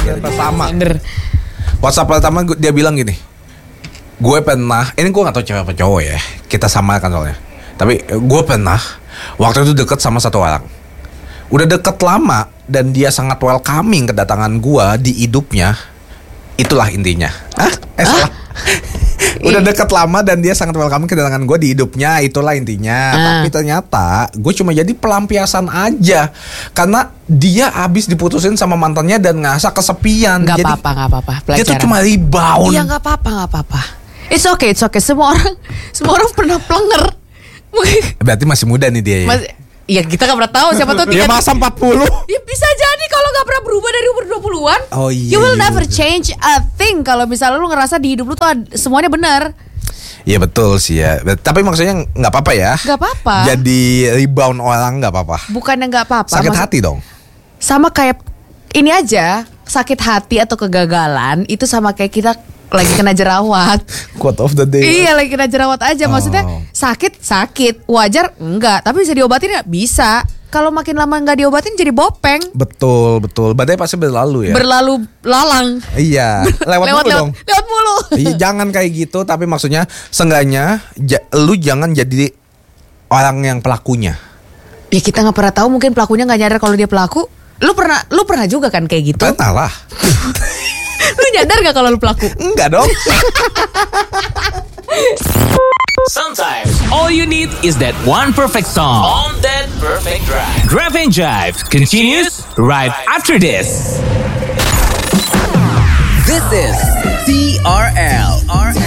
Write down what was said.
pertama. WhatsApp pertama dia bilang gini. Gue pernah, ini gue gak tahu cewek apa cowok ya, kita samakan soalnya. Tapi gue pernah waktu itu deket sama satu orang. Udah deket lama dan dia sangat welcoming kedatangan gue di hidupnya. Itulah intinya. Salah. Udah deket lama dan dia sangat welcoming kedatangan gue di hidupnya. Itulah intinya. Tapi ternyata gue cuma jadi pelampiasan aja. Karena dia habis diputusin sama mantannya dan ngerasa kesepian. Gak apa-apa. Dia tuh cuma rebound. Iya gak apa-apa. It's okay. Semua orang pernah plenger. Berarti masih muda nih dia ya. Iya kita gak pernah tahu. Siapa tahu dia masa 40. Ya bisa jadi kalau gak pernah berubah dari umur 20-an. Oh iya. You will never change a thing. Kalau misalnya lu ngerasa di hidup lu tuh semuanya benar. Iya betul sih ya. Tapi maksudnya gak apa-apa ya. Gak apa-apa. Jadi rebound orang gak apa-apa. Bukannya gak apa-apa. Sakit hati dong. Sama kayak ini aja. Sakit hati atau kegagalan itu sama kayak kita lagi kena jerawat. Quote of the day. Iya lagi kena jerawat aja. Maksudnya sakit wajar enggak. Tapi bisa diobatin nggak? Bisa. Kalau makin lama nggak diobatin jadi bopeng. Betul. Badai pasti berlalu ya. Berlalu lalang. Iya. Lewat dong. Lewat mulu. Iya, jangan kayak gitu. Tapi maksudnya seenggaknya lu jangan jadi orang yang pelakunya. Ya kita nggak pernah tahu. Mungkin pelakunya nggak nyadar kalau dia pelaku. Lu pernah juga kan kayak gitu? Pernah lah. Lu nyadar gak kalau lu pelaku? Enggak dong. Sometimes all you need is that one perfect song on that perfect drive. Drive and Jive continues right after this. This is TRL.